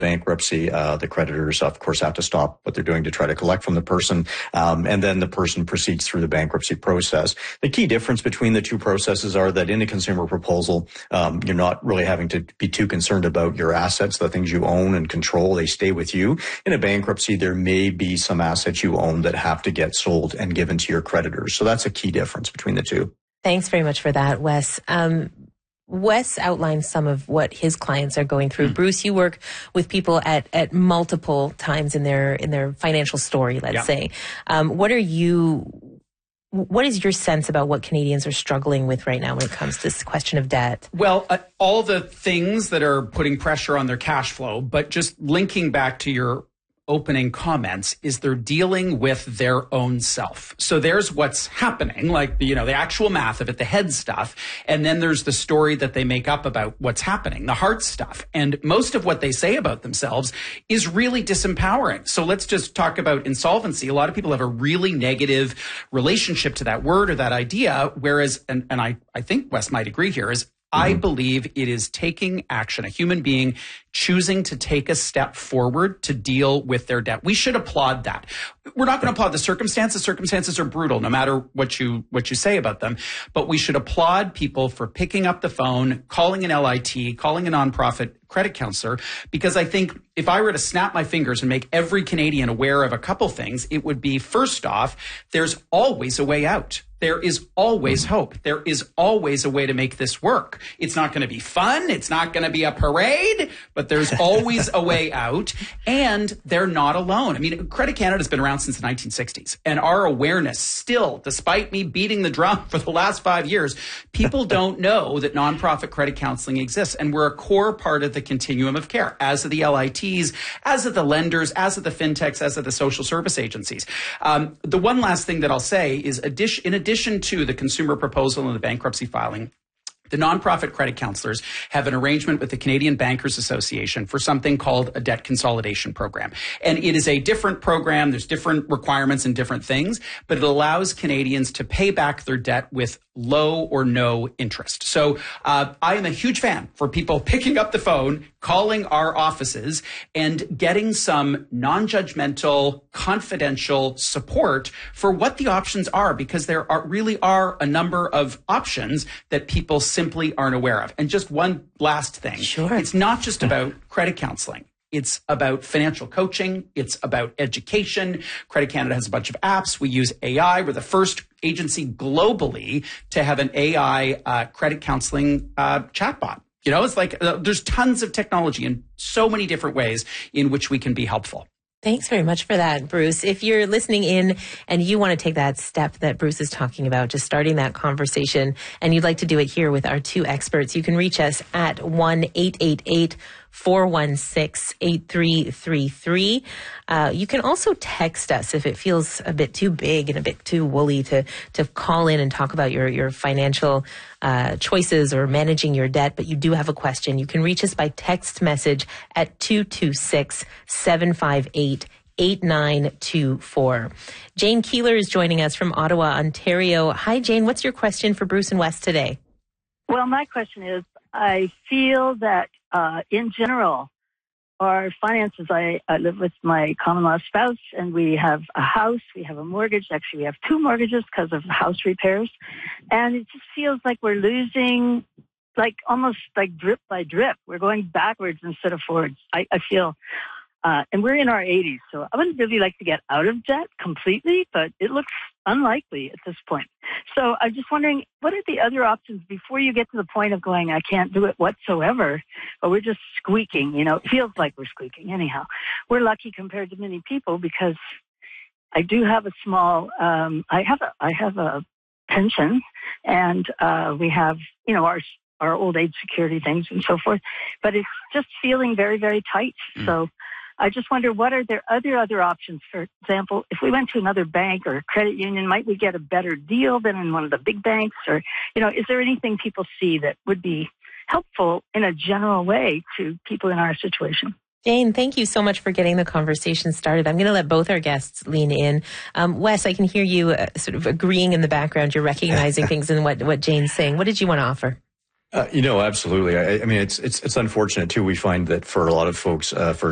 bankruptcy, the creditors, of course, have to stop what they're doing to try to collect from the person. And then the person proceeds through the bankruptcy process. The key difference between the two processes are that in a consumer proposal, you're not really having to be too concerned about your assets, the things you own and control. They stay with you. In a bankruptcy, there may be some assets you own that have to get sold and given to your creditors. So that's a key difference between the two. Thanks very much for that, Wes. Wes outlined some of what his clients are going through. Bruce, you work with people at multiple times in their financial story, let's say. What is your sense about what Canadians are struggling with right now when it comes to this question of debt? Well, all the things that are putting pressure on their cash flow, but just linking back to your opening comments, is they're dealing with their own self. So there's what's happening, like, the actual math of it, the head stuff. And then there's the story that they make up about what's happening, the heart stuff. And most of what they say about themselves is really disempowering. So let's just talk about insolvency. A lot of people have a really negative relationship to that word or that idea. Whereas, and I think Wes might agree here, is I believe it is taking action, a human being choosing to take a step forward to deal with their debt. We should applaud that. We're not going to applaud the circumstances. Circumstances are brutal, no matter what you say about them. But we should applaud people for picking up the phone, calling an LIT, calling a nonprofit credit counselor, because I think if I were to snap my fingers and make every Canadian aware of a couple things, it would be, first off, there's always a way out. There is always hope. There is always a way to make this work. It's not going to be fun. It's not going to be a parade, but there's always a way out, and they're not alone. I mean, Credit Canada has been around since the 1960s, and our awareness still, despite me beating the drum for the last 5 years, people don't know that nonprofit credit counseling exists, and we're a core part of the continuum of care, as of the LITs, as of the lenders, as of the fintechs, as of the social service agencies. The one last thing that I'll say is, in addition to the consumer proposal and the bankruptcy filing, the nonprofit credit counselors have an arrangement with the Canadian Bankers Association for something called a debt consolidation program. And it is a different program. There's different requirements and different things, but it allows Canadians to pay back their debt with low or no interest. So I am a huge fan for people picking up the phone, calling our offices, and getting some non-judgmental, confidential support for what the options are, because there really are a number of options that people simply aren't aware of. And just one last thing. Sure. It's not just about credit counseling. It's about financial coaching. It's about education. Credit Canada has a bunch of apps. We use AI. We're the first agency globally to have an AI credit counseling chatbot. It's like there's tons of technology in so many different ways in which we can be helpful. Thanks very much for that, Bruce. If you're listening in and you want to take that step that Bruce is talking about, just starting that conversation, and you'd like to do it here with our two experts, you can reach us at 1-888-416-8333. You can also text us if it feels a bit too big and a bit too woolly to call in and talk about your financial choices or managing your debt, but you do have a question. You can reach us by text message at 226-758-8924. Jane Keeler is joining us from Ottawa, Ontario. Hi, Jane. What's your question for Bruce and Wes today? Well, my question is, I feel that in general, our finances, I live with my common law spouse, and we have a house, we have a mortgage. Actually, we have two mortgages because of house repairs. And it just feels like we're losing, almost like drip by drip. We're going backwards instead of forwards. I feel, and we're in our 80s, so I wouldn't really like to get out of debt completely, but it looks unlikely at this point. So I'm just wondering, what are the other options before you get to the point of going, I can't do it whatsoever, but we're just squeaking, it feels like we're squeaking anyhow. We're lucky compared to many people because I do have a small, I have a pension, and we have, our old age security things and so forth, but it's just feeling very, very tight. So I just wonder, what are there other options? For example, if we went to another bank or a credit union, might we get a better deal than in one of the big banks? Or, is there anything people see that would be helpful in a general way to people in our situation? Jane, thank you so much for getting the conversation started. I'm going to let both our guests lean in. Wes, I can hear you sort of agreeing in the background. You're recognizing things in what Jane's saying. What did you want to offer? Absolutely. I mean, it's unfortunate too. We find that for a lot of folks, for